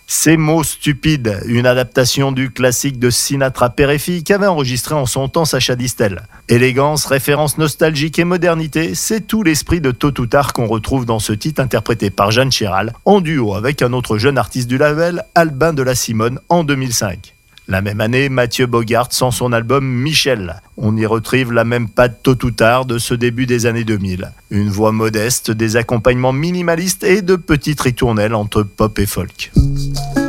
Ces mots stupides, une adaptation du classique de Sinatra père et fille qu'avait enregistré en son temps Sacha Distel. Élégance, référence nostalgique et modernité, c'est tout l'esprit de Tôt ou Tard qu'on retrouve dans ce titre interprété par Jeanne Chéral, en duo avec un autre jeune artiste du label, Albin de la Simone, en 2005. La même année, Mathieu Bogart sort son album Michel. On y retrouve la même patte Tôt ou Tard de ce début des années 2000. Une voix modeste, des accompagnements minimalistes et de petites ritournelles entre pop et folk.